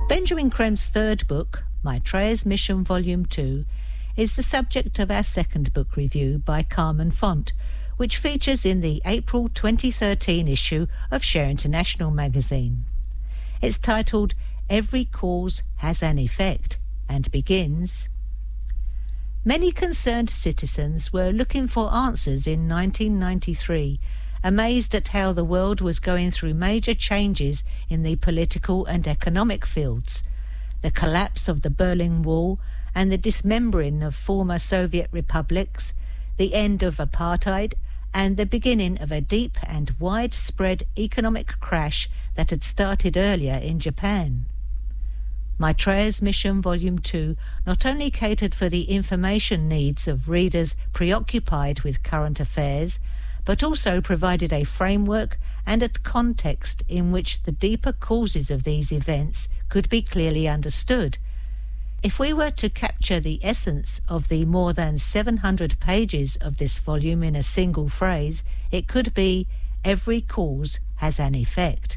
Benjamin Crem's third book, Maitreya's Mission Volume 2, is the subject of our second book review by Carmen Font, which features in the April 2013 issue of Share International magazine. It's titled Every Cause Has an Effect and begins, many concerned citizens were looking for answers in 1993, amazed at how the world was going through major changes in the political and economic fields, the collapse of the Berlin Wall and the dismembering of former Soviet republics, the end of apartheid, and the beginning of a deep and widespread economic crash that had started earlier in Japan. Maitreya's Mission Volume 2 not only catered for the information needs of readers preoccupied with current affairs, but also provided a framework and a context in which the deeper causes of these events could be clearly understood. If we were to capture the essence of the more than 700 pages of this volume in a single phrase, it could be, every cause has an effect.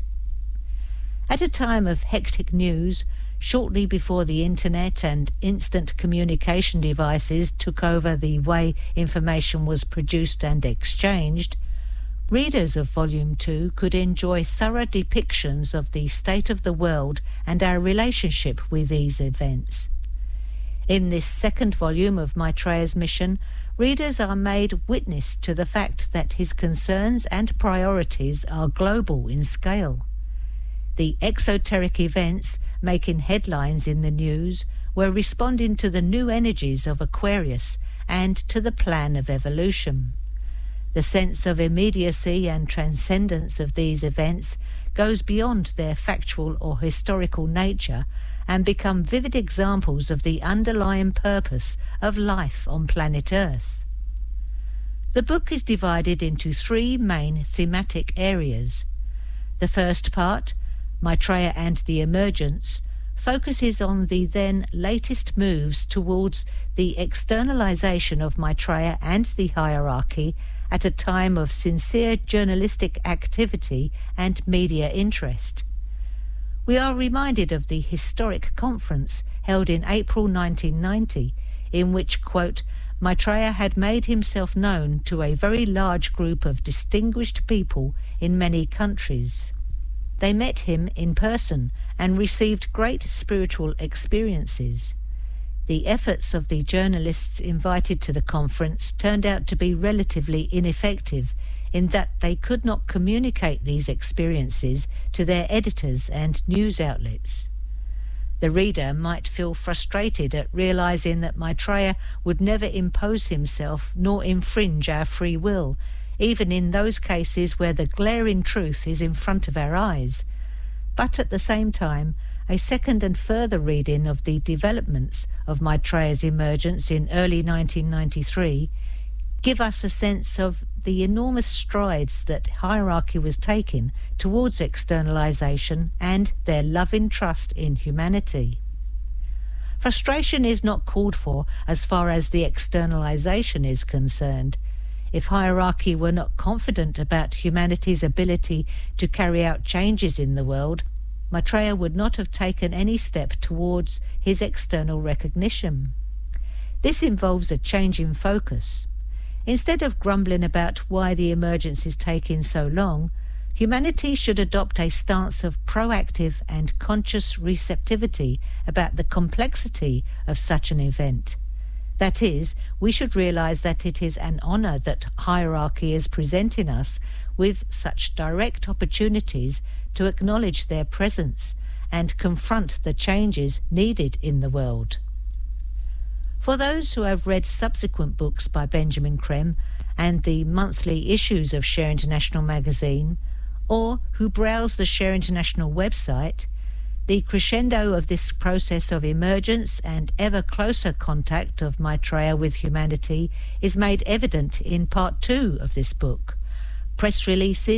At a time of hectic news, shortly before the internet and instant communication devices took over the way information was produced and exchanged, readers of Volume 2 could enjoy thorough depictions of the state of the world and our relationship with these events. In this second volume of Maitreya's Mission, readers are made witness to the fact that his concerns and priorities are global in scale. The exoteric events making headlines in the news were responding to the new energies of Aquarius and to the plan of evolution. The sense of immediacy and transcendence of these events goes beyond their factual or historical nature and become vivid examples of the underlying purpose of life on planet Earth. The book is divided into three main thematic areas. The first part, Maitreya and the Emergence, focuses on the then latest moves towards the externalization of Maitreya and the hierarchy at a time of sincere journalistic activity and media interest. We are reminded of the historic conference held in April 1990, in which, quote, Maitreya had made himself known to a very large group of distinguished people in many countries. They met him in person and received great spiritual experiences. The efforts of the journalists invited to the conference turned out to be relatively ineffective in that they could not communicate these experiences to their editors and news outlets. The reader might feel frustrated at realizing that Maitreya would never impose himself nor infringe our free will, even in those cases where the glaring truth is in front of our eyes. But at the same time, a second and further reading of the developments of Maitreya's emergence in early 1993 give us a sense of the enormous strides that hierarchy was taking towards externalization and their loving trust in humanity. Frustration is not called for as far as the externalization is concerned. If hierarchy were not confident about humanity's ability to carry out changes in the world, Maitreya would not have taken any step towards his external recognition. This involves a change in focus. Instead of grumbling about why the emergence is taking so long, humanity should adopt a stance of proactive and conscious receptivity about the complexity of such an event. That is, we should realize that it is an honor that hierarchy is presenting us with such direct opportunities to acknowledge their presence and confront the changes needed in the world. For those who have read subsequent books by Benjamin Crem and the monthly issues of Share International magazine, or who browse the Share International website, the crescendo of this process of emergence and ever closer contact of Maitreya with humanity is made evident in Part 2 of this book. Press releases